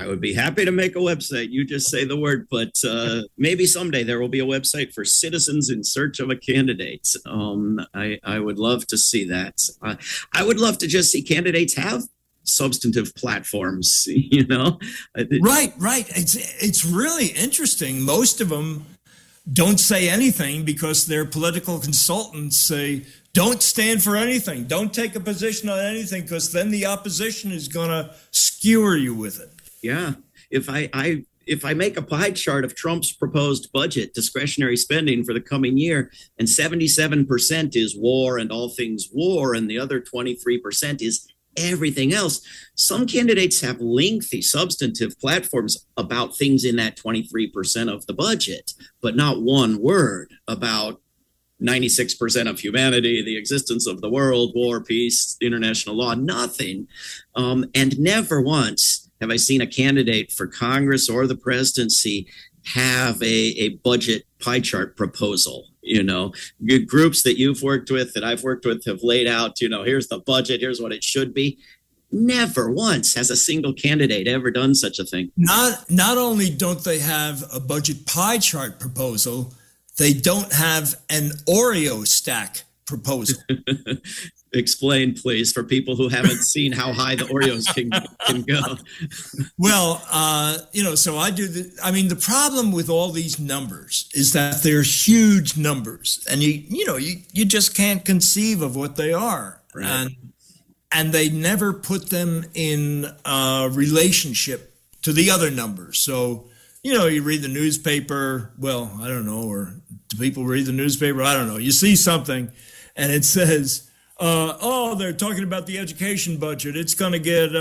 I would be happy to make a website. You just say the word, but maybe someday there will be a website for citizens in search of a candidate. I would love to see that. I would love to just see candidates have substantive platforms, you know? Right. It's really interesting. Most of them don't say anything because their political consultants say, don't stand for anything. Don't take a position on anything because then the opposition is going to skewer you with it. Yeah. If I make a pie chart of Trump's proposed budget, discretionary spending for the coming year, and 77% is war and all things war, and the other 23% is everything else. Some candidates have lengthy substantive platforms about things in that 23% of the budget, but not one word about 96% of humanity, the existence of the world, war, peace, international law, nothing. And never once have I seen a candidate for Congress or the presidency have a budget pie chart proposal. You know, groups that you've worked with, that I've worked with, have laid out, you know, here's the budget, here's what it should be. Never once has a single candidate ever done such a thing. Not only don't they have a budget pie chart proposal, they don't have an Oreo stack proposal. Explain, please, for people who haven't seen how high the Oreos can go. Well, so the problem with all these numbers is that they're huge numbers, and you just can't conceive of what they are. Right. And they never put them in relationship to the other numbers. So, you read the newspaper, well, I don't know, or do people read the newspaper? I don't know. You see something and it says, they're talking about the education budget. It's going to get,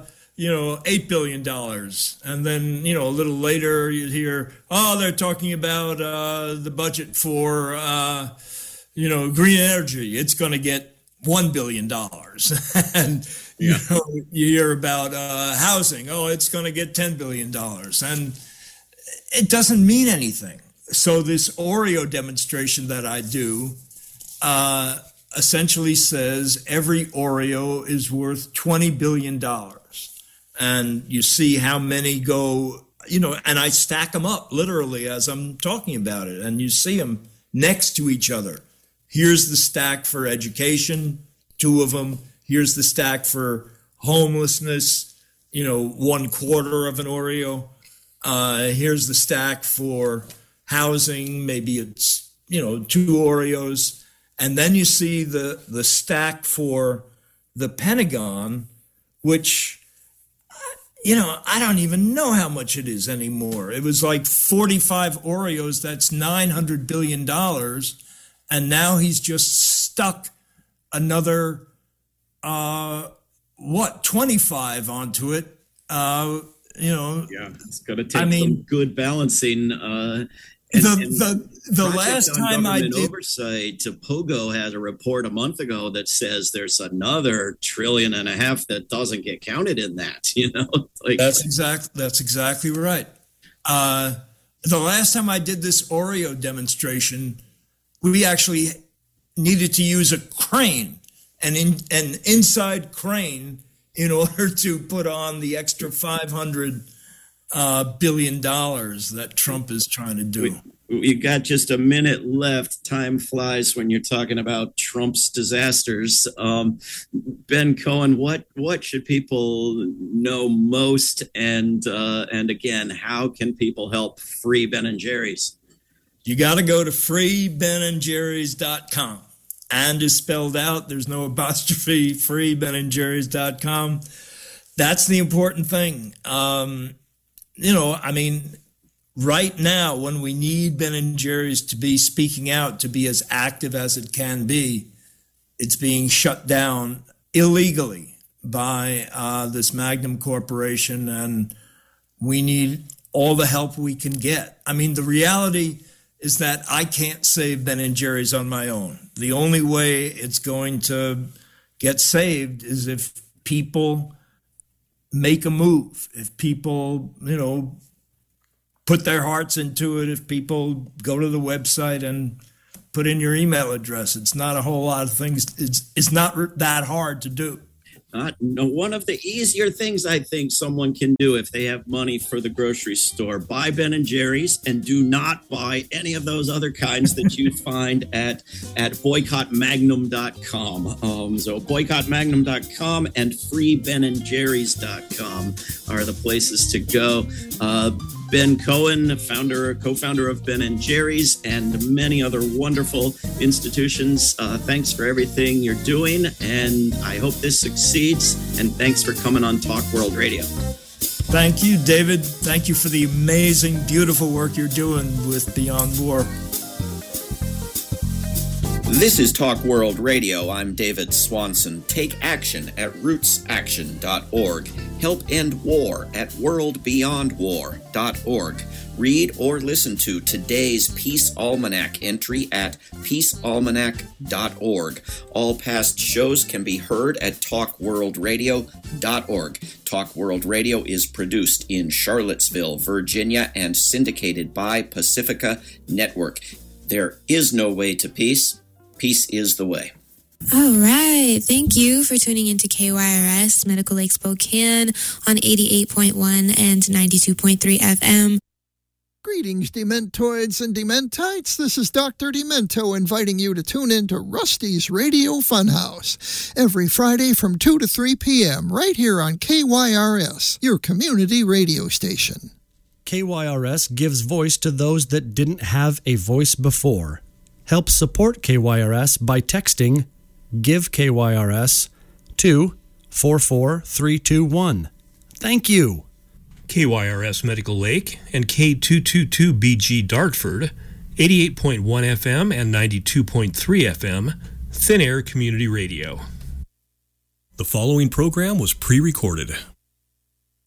$8 billion. And then, a little later you hear, they're talking about the budget for, green energy. It's going to get $1 billion. And, you hear about housing. Oh, it's going to get $10 billion. And it doesn't mean anything. So this Oreo demonstration that I do essentially says every Oreo is worth $20 billion. And you see how many go, and I stack them up literally as I'm talking about it. And you see them next to each other. Here's the stack for education, 2 of them. Here's the stack for homelessness, 1/4 of an Oreo. Here's the stack for housing. Maybe it's, 2 Oreos. And then you see the stack for the Pentagon, which, I don't even know how much it is anymore. It was like 45 Oreos. That's $900 billion. And now he's just stuck another, 25 onto it. It's going to take some good balancing. The last time I did oversight, Pogo had a report a month ago that says there's another $1.5 trillion that doesn't get counted in that. That's exactly right. The last time I did this Oreo demonstration, we actually needed to use a crane, an inside crane, in order to put on the extra $500 billion that Trump is trying to do. We got just a minute left. Time flies when you're talking about Trump's disasters. Ben Cohen, what should people know most? And again, how can people help free Ben & Jerry's? You got to go to freebenandjerrys.com. And is spelled out. There's no apostrophe. Freebenandjerrys.com. That's the important thing. Right now, when we need Ben & Jerry's to be speaking out, to be as active as it can be, it's being shut down illegally by this Magnum Corporation, and we need all the help we can get. The reality is that I can't save Ben & Jerry's on my own. The only way it's going to get saved is if people make a move, if people, put their hearts into it, if people go to the website and put in your email address. It's not a whole lot of things. It's not that hard to do. One of the easier things I think someone can do if they have money for the grocery store, buy Ben & Jerry's, and do not buy any of those other kinds that you find at boycottmagnum.com. So boycottmagnum.com and freebenandjerrys.com are the places to go. Ben Cohen, co-founder of Ben & Jerry's, and many other wonderful institutions. Thanks for everything you're doing, and I hope this succeeds. And thanks for coming on Talk World Radio. Thank you, David. Thank you for the amazing, beautiful work you're doing with Beyond War. This is Talk World Radio. I'm David Swanson. Take action at rootsaction.org. Help end war at worldbeyondwar.org. Read or listen to today's Peace Almanac entry at peacealmanac.org. All past shows can be heard at talkworldradio.org. Talk World Radio is produced in Charlottesville, Virginia, and syndicated by Pacifica Network. There is no way to peace. Peace is the way. All right. Thank you for tuning into KYRS Medical Lake Spokane on 88.1 and 92.3 FM. Greetings, Dementoids and Dementites. This is Dr. Demento inviting you to tune in to Rusty's Radio Funhouse every Friday from 2 to 3 p.m. right here on KYRS, your community radio station. KYRS gives voice to those that didn't have a voice before. Help support KYRS by texting Give KYRS to 44321. Thank you. KYRS Medical Lake and K222BG Dartford, 88.1 FM and 92.3 FM, Thin Air Community Radio. The following program was pre-recorded.